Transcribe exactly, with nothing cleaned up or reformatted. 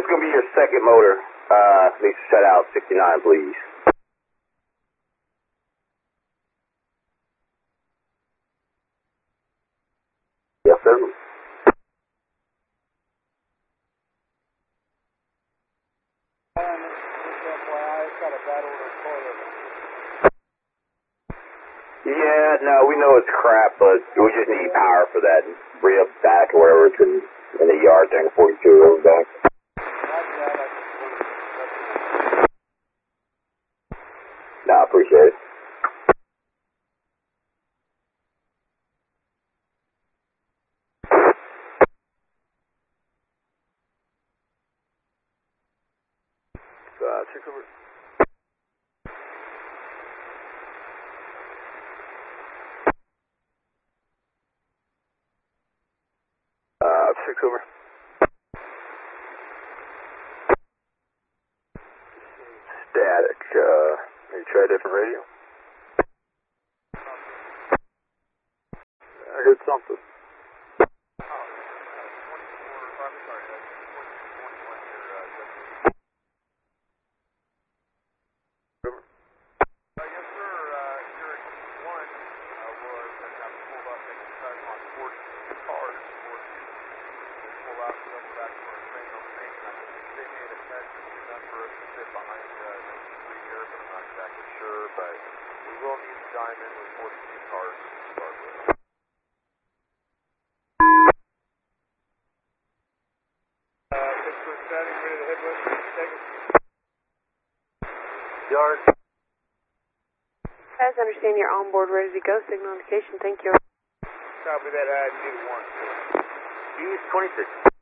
it's going to be your second motor. Uh, needs to shut out sixty-nine, please. Yes, sir. Yeah, no, we know it's crap, but we just need power for that rib back or whatever it's in, in the yard there in forty-two road back. No, I appreciate it. Uh, check over. Uh, six over. Static. Uh, maybe try a different radio. I heard something. Yard. Guys, understand you're on board, ready to go. Signal indication. Thank you. Copy that. I need one. Use twenty-six.